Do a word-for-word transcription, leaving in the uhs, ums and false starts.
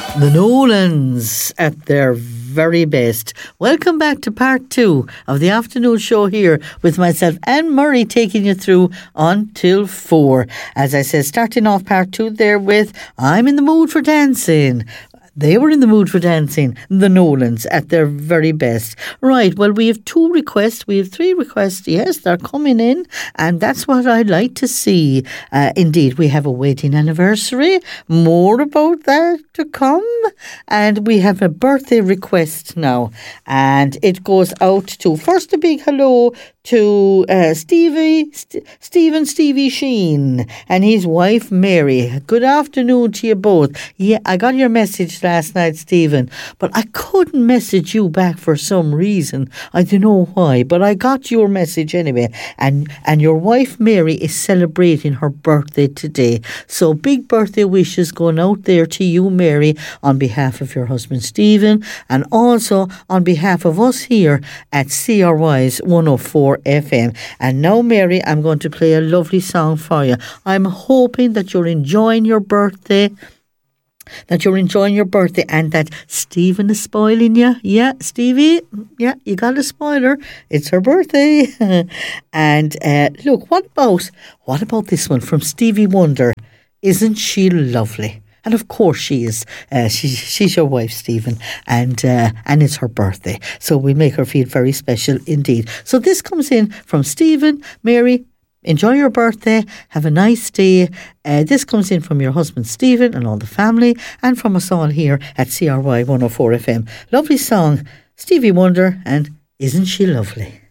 The Nolans at their very best. Welcome back to part two of the afternoon show here with myself and Murray taking you through until four. As I said, starting off part two there with I'm in the mood for dancing. They were in the mood for dancing, the Nolans, at their very best. Right, well, we have two requests. We have three requests. Yes, they're coming in, and that's what I'd like to see. Uh, indeed, we have a wedding anniversary. More about that to come. And we have a birthday request now. And it goes out to, first, a big hello to uh, Stevie, St- Stephen Stevie Sheen and his wife Mary. Good afternoon to you both. Yeah, I got your message last night, Stephen, but I couldn't message you back for some reason. I don't know why, but I got your message anyway. And and your wife Mary is celebrating her birthday today. So big birthday wishes going out there to you, Mary, on behalf of your husband Stephen, and also on behalf of us here at C R Y's one oh four F M. And now, Mary, I'm going to play a lovely song for you. I'm hoping that you're enjoying your birthday, that you're enjoying your birthday and that Stephen is spoiling you. Yeah, Stevie, yeah, you got a spoiler. It's her birthday. And uh, look, what about, what about this one from Stevie Wonder? Isn't she lovely? And of course she is. Uh, she, she's your wife, Stephen, and uh, and it's her birthday. So we make her feel very special indeed. So this comes in from Stephen. Mary, enjoy your birthday. Have a nice day. Uh, this comes in from your husband, Stephen, and all the family, and from us all here at C R Y one oh four F M. Lovely song, Stevie Wonder, and Isn't She Lovely?